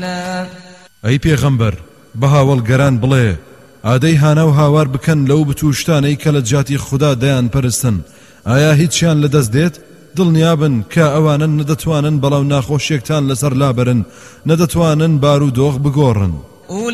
سبيلا ئەی پێغەمبەر بە هاوڵگەران بڵێ ئادەی هانە و هاوار بکەن لەو بتوشتانەی کە لە جاتی خوددا دەیان پەرستن ئایا هیچیان لەدەست دێت دڵنیابن کە ئەوانن نەدەتوانن بەڵاو ناخۆشیێکتان لەسەر لابرن نەدەتوانن بار و دۆخ بگۆڕن